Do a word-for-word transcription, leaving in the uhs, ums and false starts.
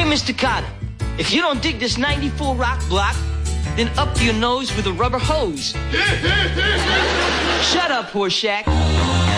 Mister Carter, if you don't dig this ninety-four rock block, then up your nose with a rubber hose. Shut up, Horseshack.